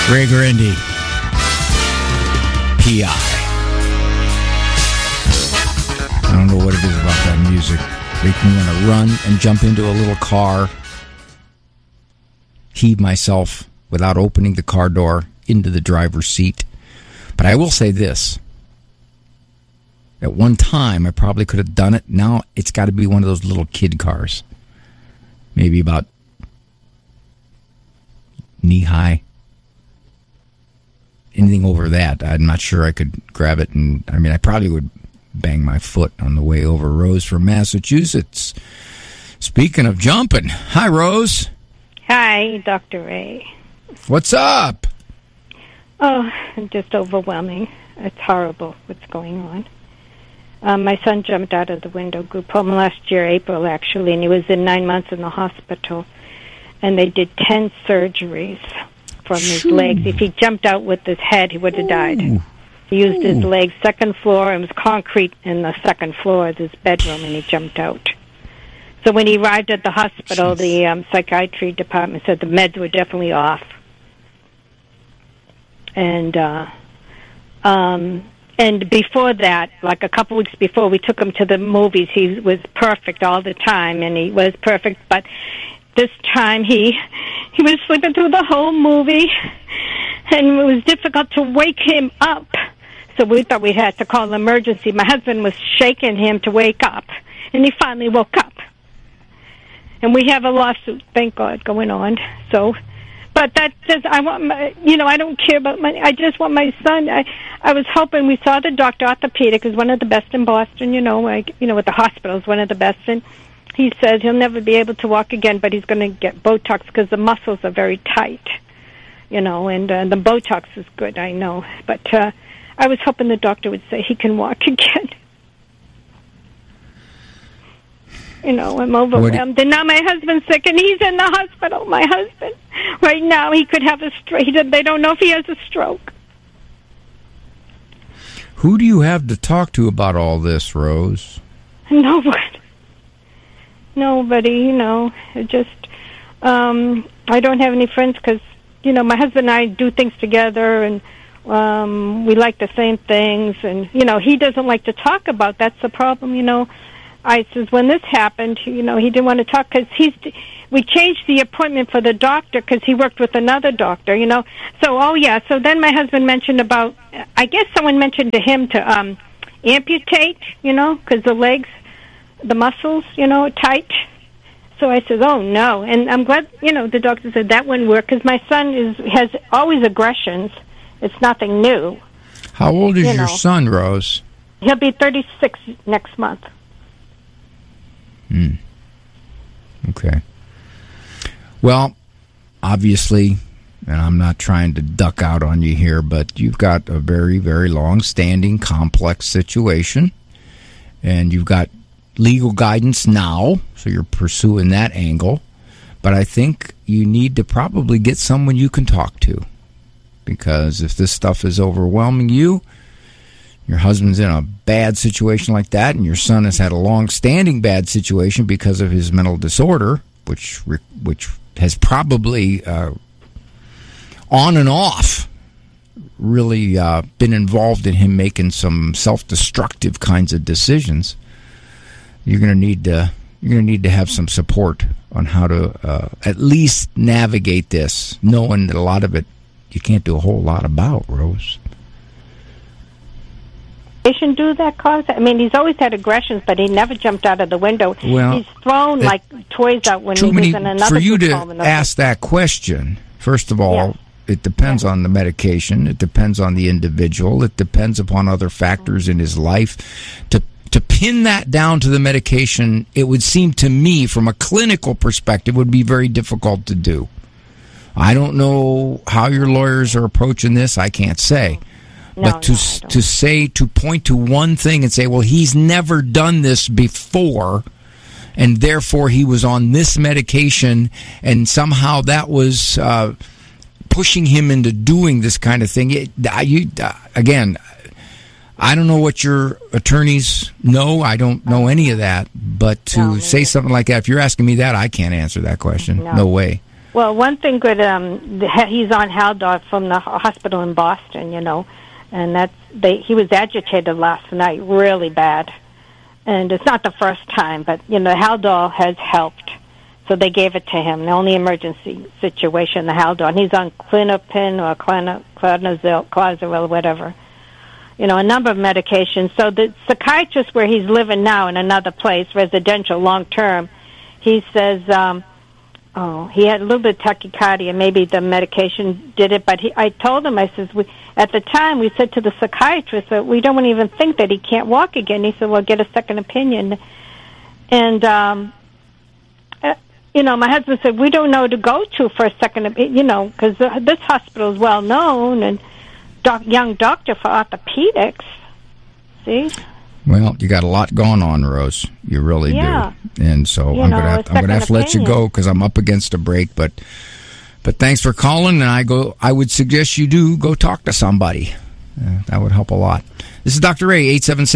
Ray Grindy. P.I. I don't know what it is about that music. Make me want to run and jump into a little car, heave myself without opening the car door into the driver's seat. But I will say this. At one time, I probably could have done it. Now, it's got to be one of those little kid cars. Maybe about knee-high. Anything over that, I'm not sure I could grab it. And I mean, I probably would bang my foot on the way over. Rose from Massachusetts. Speaking of jumping. Hi, Rose. Hi, Dr. Ray. What's up? Oh, just overwhelming. It's horrible what's going on. My son jumped out of the window group home last year, April, actually, and he was in 9 months in the hospital. And they did 10 surgeries from his legs. If he jumped out with his head, he would have died. He used his legs, second floor. It was concrete in the second floor of his bedroom, and he jumped out. So when he arrived at the hospital, the psychiatry department said the meds were definitely off. And before that, like a couple weeks before, we took him to the movies. He was perfect all the time, and he was perfect. But this time he was sleeping through the whole movie, and it was difficult to wake him up. So we thought we had to call an emergency. My husband was shaking him to wake up, and he finally woke up. And we have a lawsuit, thank God, going on. So, but that just, I want my, I don't care about money. I just want my son. I was hoping, we saw the doctor, orthopedic, is one of the best in Boston, with the hospital is one of the best. And he says he'll never be able to walk again, but he's going to get Botox because the muscles are very tight, and the Botox is good, I know. But I was hoping the doctor would say he can walk again. I'm overwhelmed. And now my husband's sick, and he's in the hospital. My husband, right now, he could have a stroke. They don't know if he has a stroke. Who do you have to talk to about all this, Rose? Nobody, just, I don't have any friends because, my husband and I do things together, and we like the same things, and, he doesn't like to talk about. That's the problem, I says, when this happened, he didn't want to talk because we changed the appointment for the doctor because he worked with another doctor, So, so then my husband mentioned about, I guess someone mentioned to him to amputate, because the legs, the muscles, are tight. So I said, oh, no. And I'm glad, the doctor said that wouldn't work because my son has always aggressions. It's nothing new. How old is your son, Rose? He'll be 36 next month. Okay. Well, obviously, and I'm not trying to duck out on you here, but you've got a very, very long-standing, complex situation, and you've got legal guidance now, so you're pursuing that angle. But I think you need to probably get someone you can talk to, because if this stuff is overwhelming you, your husband's in a bad situation like that, and your son has had a long-standing bad situation because of his mental disorder, which has probably on and off really been involved in him making some self-destructive kinds of decisions. You're going to need to have some support on how to at least navigate this, knowing that a lot of it you can't do a whole lot about, Rose. Do that cause? I mean, he's always had aggressions, but he never jumped out of the window. Well, he's thrown toys out when he was in another. For you to ask that question, first of all, it depends on the medication. It depends on the individual. It depends upon other factors in his life. To pin that down to the medication, it would seem to me, from a clinical perspective, would be very difficult to do. I don't know how your lawyers are approaching this. I can't say. But to point to one thing and say, well, he's never done this before, and therefore he was on this medication, and somehow that was pushing him into doing this kind of thing. Again, I don't know what your attorneys know. I don't know any of that. But to say something like that, if you're asking me that, I can't answer that question. No way. Well, one thing good, he's on Haldol from the hospital in Boston, and he was agitated last night, really bad. And it's not the first time, but, Haldol has helped. So they gave it to him, the only emergency situation, the Haldol. And he's on Clonopin or Clozaril, whatever. A number of medications. So the psychiatrist where he's living now in another place, residential, long-term, he says he had a little bit of tachycardia. Maybe the medication did it. But I told him, I says, at the time we said to the psychiatrist that we don't even think that he can't walk again. He said, well, get a second opinion. And, my husband said, we don't know who to go to for a second opinion, because this hospital is well known and young doctor for orthopedics. See? Well, you got a lot going on, Rose. You really do. And so I'm going to have to let you go because I'm up against a break. But thanks for calling, and I would suggest you do go talk to somebody. That would help a lot. This is Dr. Ray,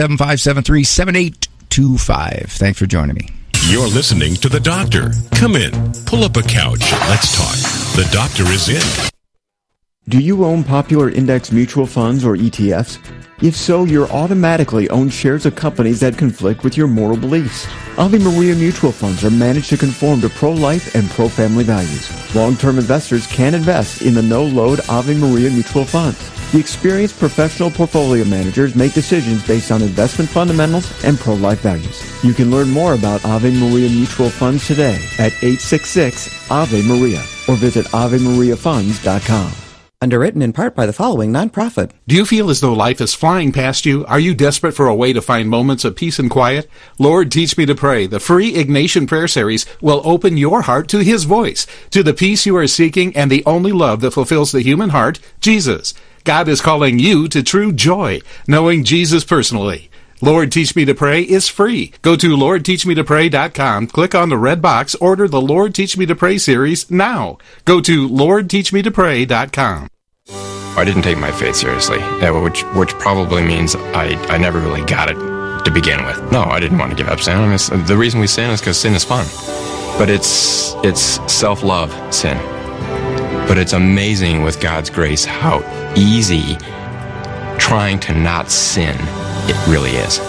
877-573-7825. Thanks for joining me. You're listening to The Doctor. Come in, pull up a couch, let's talk. The Doctor is in. Do you own popular index mutual funds or ETFs? If so, you're automatically own shares of companies that conflict with your moral beliefs. Ave Maria mutual funds are managed to conform to pro-life and pro-family values. Long-term investors can invest in the no-load Ave Maria mutual funds. The experienced professional portfolio managers make decisions based on investment fundamentals and pro-life values. You can learn more about Ave Maria mutual funds today at 866-AVE-MARIA or visit AveMariaFunds.com. Underwritten in part by the following nonprofit. Do you feel as though life is flying past you? Are you desperate for a way to find moments of peace and quiet? Lord, Teach Me to Pray, the free Ignatian prayer series, will open your heart to His voice, to the peace you are seeking and the only love that fulfills the human heart, Jesus. God is calling you to true joy, knowing Jesus personally. Lord, Teach Me to Pray is free. Go to LordTeachMeToPray.com, click on the red box, order the Lord Teach Me to Pray series now. Go to LordTeachMeToPray.com. I didn't take my faith seriously, which probably means I never really got it to begin with. No, I didn't want to give up sin. The reason we sin is because sin is fun. But it's self-love sin. But it's amazing with God's grace how easy trying to not sin it really is.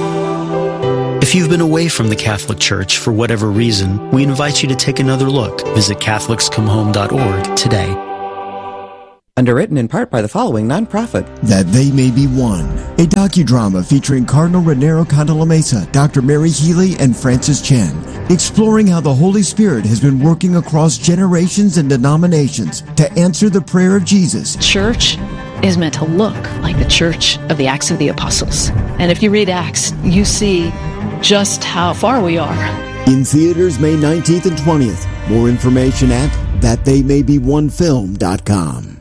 If you've been away from the Catholic Church for whatever reason, we invite you to take another look. Visit CatholicsComeHome.org today. Underwritten in part by the following nonprofit. That They May Be One, a docudrama featuring Cardinal Raniero Cantalamessa, Dr. Mary Healy, and Francis Chen, exploring how the Holy Spirit has been working across generations and denominations to answer the prayer of Jesus. Church is meant to look like the Church of the Acts of the Apostles. And if you read Acts, you see just how far we are. In theaters May 19th and 20th. More information at thattheymay-be-one-film.com.